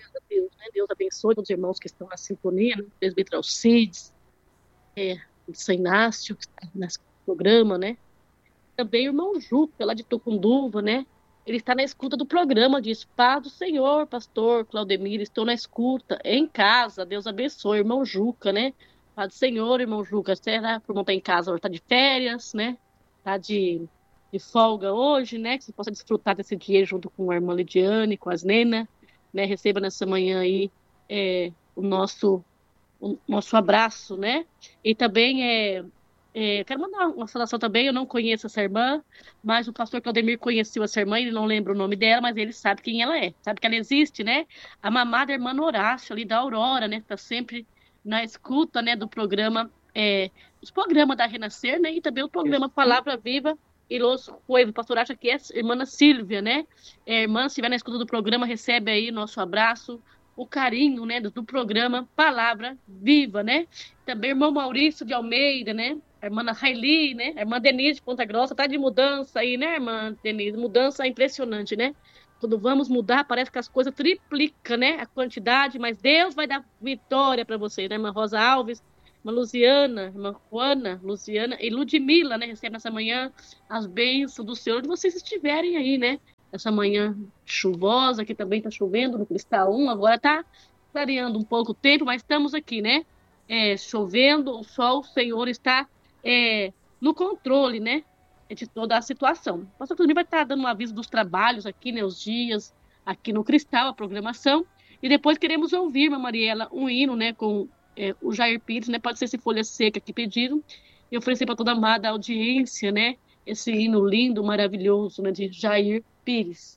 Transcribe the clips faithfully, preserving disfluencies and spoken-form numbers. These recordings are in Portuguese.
a Deus, né? Deus abençoe todos os irmãos que estão na sintonia, né? O presbítero Alcides, é, o São Inácio, que está nesse programa, né? Também o irmão Juca, lá de Tucunduva, né? Ele está na escuta do programa, diz, paz do Senhor, pastor Claudemir, estou na escuta, em casa, Deus abençoe, irmão Juca, né? Paz do Senhor, irmão Juca, será que o irmão está em casa, está de férias, né? Está de, de folga hoje, né? Que você possa desfrutar desse dia junto com a irmã Lidiane, com as nenas, né? Receba nessa manhã aí é, o nosso, o nosso abraço, né? E também é é, quero mandar uma saudação também. Eu não conheço essa irmã, mas o pastor Claudemir conheceu essa irmã. Ele não lembra o nome dela, mas ele sabe quem ela é, sabe que ela existe, né? A mamada irmã Horácio, ali da Aurora, né? Que tá sempre na escuta, né? Do programa, é, os programas da Renascer, né? E também o programa Palavra Viva e Los Pueblos. O pastor acha que é a irmã Sílvia, né? É, irmã, se estiver na escuta do programa, recebe aí nosso abraço, o carinho, né? Do, do programa Palavra Viva, né? Também o irmão Maurício de Almeida, né? A irmã Raili, né? A irmã Denise de Ponta Grossa, tá de mudança aí, né, irmã Denise? Mudança impressionante, né? Quando vamos mudar, parece que as coisas triplicam, né? A quantidade, mas Deus vai dar vitória para você, né? Irmã Rosa Alves, irmã Luciana, irmã Juana, Luciana e Ludmila, né? Recebe nessa manhã as bênçãos do Senhor, onde vocês estiverem aí, né? Essa manhã chuvosa, que também tá chovendo no Cristal um, agora tá clareando um pouco o tempo, mas estamos aqui, né? É, chovendo, o sol, o Senhor está é, no controle, né, de toda a situação. O pastor Claudemir vai estar dando um aviso dos trabalhos aqui, né, os dias, aqui no Cristal, a programação, e depois queremos ouvir, irmã Mariela, um hino, né, com é, o Jair Pires, né, pode ser esse Folha Seca que pediram, e oferecer para toda a amada audiência, né, esse hino lindo, maravilhoso, né, de Jair Pires.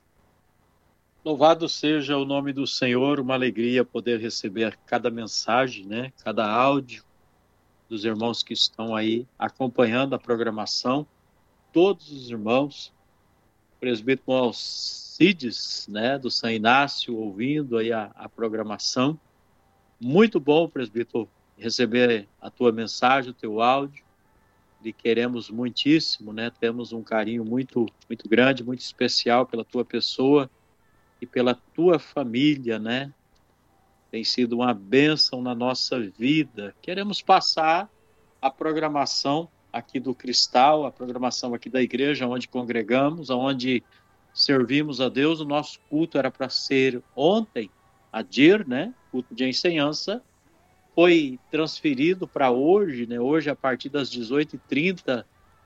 Louvado seja o nome do Senhor, uma alegria poder receber cada mensagem, né, cada áudio dos irmãos que estão aí acompanhando a programação, todos os irmãos, o presbítero Alcides, né, do São Inácio, ouvindo aí a, a programação. Muito bom, presbítero, receber a tua mensagem, o teu áudio. Lhe queremos muitíssimo, né? Temos um carinho muito, muito grande, muito especial pela tua pessoa e pela tua família, né? Tem sido uma bênção na nossa vida. Queremos passar a programação aqui do Cristal, a programação aqui da igreja, onde congregamos, onde servimos a Deus. O nosso culto era para ser ontem, a D I R, né? Culto de ensinança, foi transferido para hoje, né? Hoje, a partir das dezoito e trinta,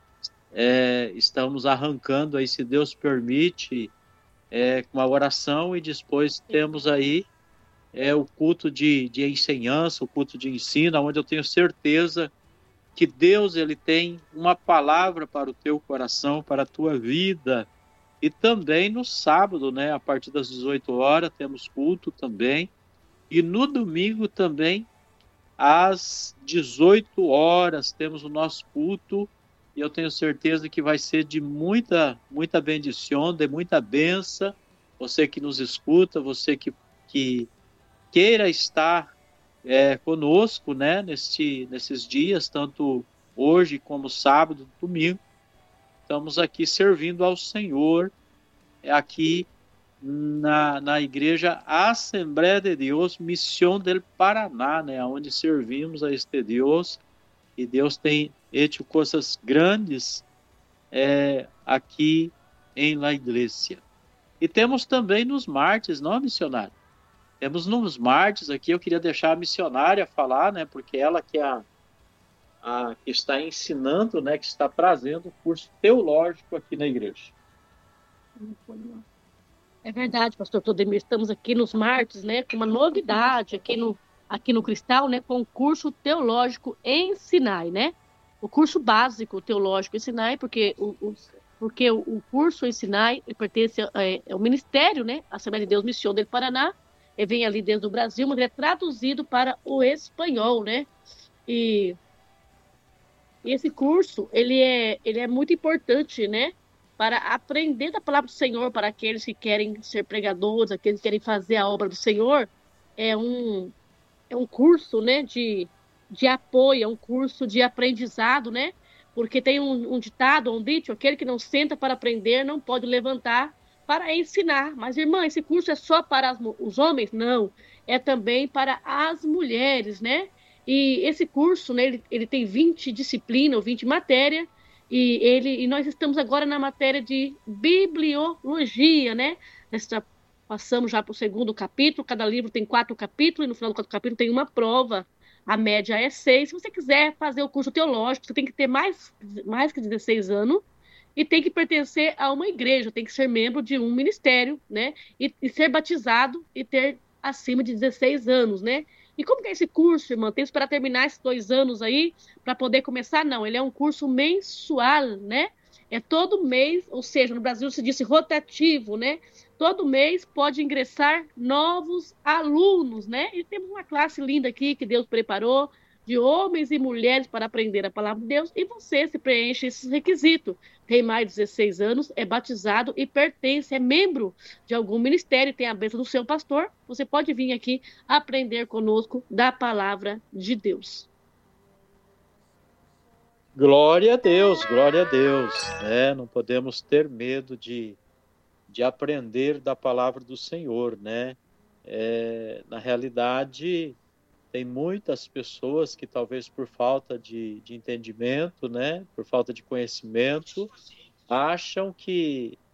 é, estamos arrancando aí, se Deus permite, é, com a oração, e depois temos aí é, o culto de, de ensinança, o culto de ensino, onde eu tenho certeza que Deus ele tem uma palavra para o teu coração, para a tua vida. E também no sábado, né, a partir das dezoito horas, temos culto também. E no domingo também, às dezoito horas, temos o nosso culto. E eu tenho certeza que vai ser de muita, muita bendição, de muita benção. Você que nos escuta, você que, que queira estar é, conosco, né, nesse, nesses dias, tanto hoje como sábado, domingo. Estamos aqui servindo ao Senhor, aqui na, na igreja Assembleia de Deus, Missão del Paraná, né, onde servimos a este Deus, e Deus tem hecho coisas grandes é, aqui em la igreja. E temos também nos martes, não, missionário? Temos nos martes aqui, eu queria deixar a missionária falar, né, porque ela que é a, a que está ensinando, né, que está trazendo o curso teológico aqui na igreja. É verdade, pastor Claudemir, estamos aqui nos martes, né, com uma novidade aqui no, aqui no Cristal, né, com o curso teológico em Sinai, né, o curso básico teológico em Sinai, porque o, o, porque o, o curso em Sinai pertence ao é, é Ministério, né, Assembleia de Deus Missão del Paraná, e vem ali dentro do Brasil, mas ele é traduzido para o espanhol, né, e, e esse curso, ele é, ele é muito importante, né, para aprender da palavra do Senhor, para aqueles que querem ser pregadores, aqueles que querem fazer a obra do Senhor, é um, é um curso, né, de, de apoio, é um curso de aprendizado, né, porque tem um, um ditado, um dito, aquele que não senta para aprender não pode levantar para ensinar. Mas, irmã, esse curso é só para as, os homens? Não, é também para as mulheres, né? E esse curso, né, ele, ele tem vinte disciplinas, ou vinte matérias, e, ele, e nós estamos agora na matéria de bibliologia, né? Nós já passamos já para o segundo capítulo, cada livro tem quatro capítulos, e no final do quatro capítulo tem uma prova. A média é seis. Se você quiser fazer o curso teológico, você tem que ter mais, mais que dezesseis anos, e tem que pertencer a uma igreja, tem que ser membro de um ministério, né? E, e ser batizado e ter acima de dezesseis anos, né? E como que é esse curso, irmã? Tem que esperar terminar esses dois anos aí para poder começar? Não, ele é um curso mensual, né? É todo mês, ou seja, no Brasil se diz rotativo, né? Todo mês pode ingressar novos alunos, né? E temos uma classe linda aqui que Deus preparou, de homens e mulheres para aprender a palavra de Deus, e você se preenche esses requisitos. Tem mais de dezesseis anos, é batizado e pertence, é membro de algum ministério, tem a bênção do seu pastor, você pode vir aqui aprender conosco da palavra de Deus. Glória a Deus, glória a Deus, né? Não podemos ter medo de, de aprender da palavra do Senhor, né? É, na realidade, tem muitas pessoas que talvez por falta de, de entendimento, né? Por falta de conhecimento, acham que